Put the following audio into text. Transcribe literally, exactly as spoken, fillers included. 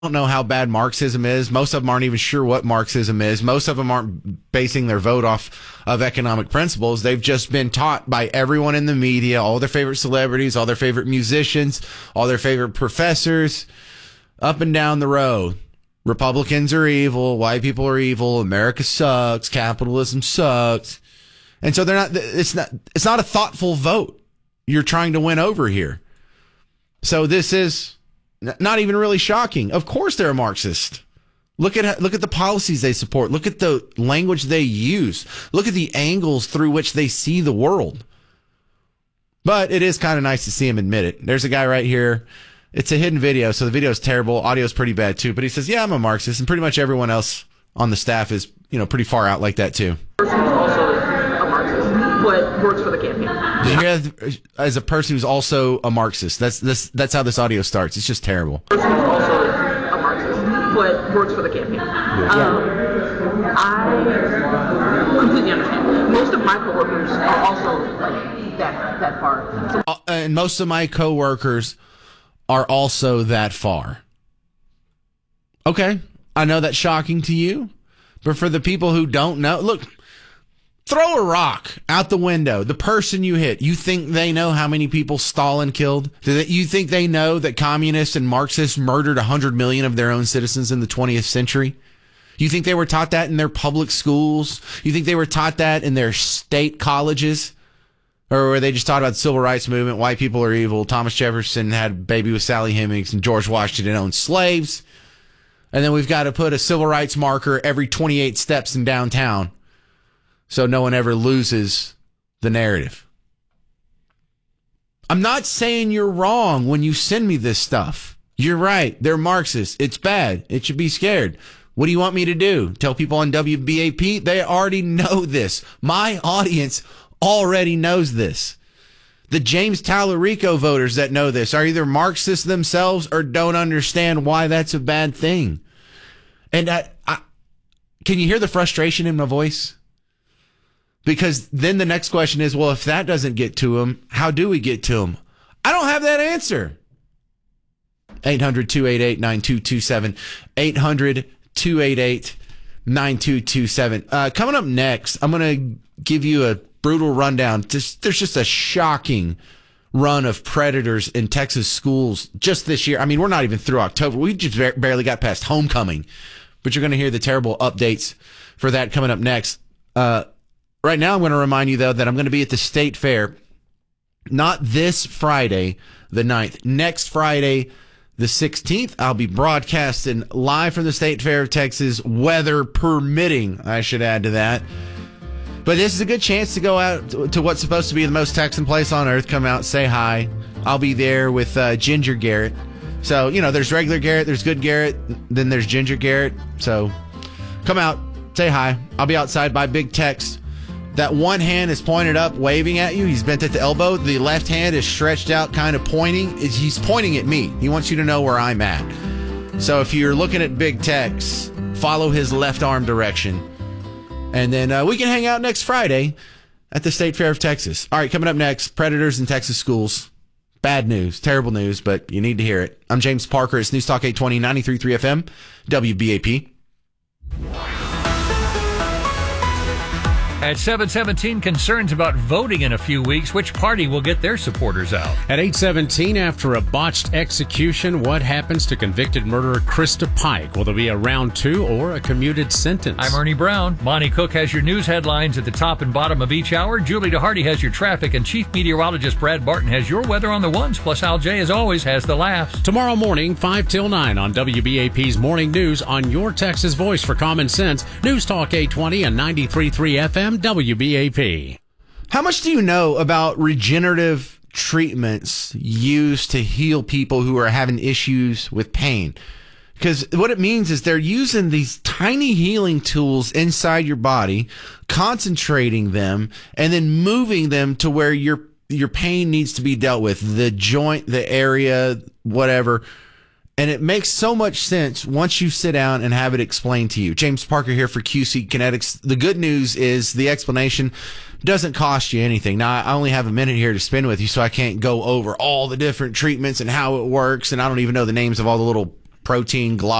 don't know how bad Marxism is. Most of them aren't even sure what Marxism is. Most of them aren't basing their vote off of economic principles. They've just been taught by everyone in the media, all their favorite celebrities, all their favorite musicians, all their favorite professors, up and down the road. Republicans are evil. White people are evil. America sucks. Capitalism sucks. And so they're not, it's not, it's not a thoughtful vote you're trying to win over here. So this is not even really shocking. Of course they're a Marxist. Look at look at the policies they support. Look at the language they use. Look at the angles through which they see the world. But it is kind of nice to see him admit it. There's a guy right here. It's a hidden video, so the video is terrible. Audio is pretty bad too. But he says, "Yeah, I'm a Marxist," and pretty much everyone else on the staff is, you know, pretty far out like that too. Person who's also a Marxist, but works for the campaign. Did you hear, as a person who's also a Marxist? That's this. That's how this audio starts. It's just terrible. Person who's also a Marxist, but works for the campaign. Yeah. Um, I completely understand. Most of my coworkers are also like that that far. So- uh, and most of my coworkers are also that far. Okay, I know that's shocking to you, but for the people who don't know, look. Throw a rock out the window. The person you hit, you think they know how many people Stalin killed? Do they, you think they know that communists and Marxists murdered one hundred million of their own citizens in the twentieth century? You think they were taught that in their public schools? You think they were taught that in their state colleges? Or were they just taught about the civil rights movement, white people are evil, Thomas Jefferson had a baby with Sally Hemings, and George Washington owned slaves? And then we've got to put a civil rights marker every twenty-eight steps in downtown, so no one ever loses the narrative. I'm not saying you're wrong when you send me this stuff. You're right. They're Marxists. It's bad. It should be scared. What do you want me to do? Tell people on W B A P? They already know this. My audience already knows this. The James Tallarico voters that know this are either Marxists themselves or don't understand why that's a bad thing. And I, I, can you hear the frustration in my voice? Because then the next question is, well, if that doesn't get to him, how do we get to him? I don't have that answer. eight hundred, two eight eight, nine two two seven. eight hundred, two eight eight, nine two two seven. Uh, coming up next, I'm going to give you a brutal rundown. Just, there's just a shocking run of predators in Texas schools just this year. I mean, we're not even through October. We just barely got past homecoming. But you're going to hear the terrible updates for that coming up next. Uh, Right now, I'm going to remind you, though, that I'm going to be at the State Fair, not this Friday, the ninth. Next Friday, the sixteenth, I'll be broadcasting live from the State Fair of Texas, weather permitting, I should add to that. But this is a good chance to go out to what's supposed to be the most Texan place on earth. Come out, say hi. I'll be there with uh, Ginger Garrett. So, you know, there's regular Garrett, there's good Garrett, then there's Ginger Garrett. So come out, say hi. I'll be outside by Big Tex. That one hand is pointed up, waving at you. He's bent at the elbow. The left hand is stretched out, kind of pointing. He's pointing at me. He wants you to know where I'm at. So if you're looking at Big Tex, follow his left arm direction. And then uh, we can hang out next Friday at the State Fair of Texas. All right, coming up next, predators in Texas schools. Bad news, terrible news, but you need to hear it. I'm James Parker. It's News Talk eight twenty, ninety-three point three F M, W B A P. At seven seventeen, concerns about voting in a few weeks. Which party will get their supporters out? At eight seventeen, after a botched execution, what happens to convicted murderer Krista Pike? Will there be a round two or a commuted sentence? I'm Ernie Brown. Monty Cook has your news headlines at the top and bottom of each hour. Julie DeHarty has your traffic, and Chief Meteorologist Brad Barton has your weather on the ones. Plus, Al J, as always, has the laughs. Tomorrow morning, five till nine on W B A P's Morning News on your Texas voice for common sense. News Talk eight twenty and ninety-three point three F M. W B A P. How much do you know about regenerative treatments used to heal people who are having issues with pain? Because what it means is they're using these tiny healing tools inside your body, concentrating them, and then moving them to where your your pain needs to be dealt with, the joint, the area, whatever. And it makes so much sense once you sit down and have it explained to you. James Parker here for Q C Kinetics. The good news is the explanation doesn't cost you anything. Now, I only have a minute here to spend with you, so I can't go over all the different treatments and how it works, and I don't even know the names of all the little protein,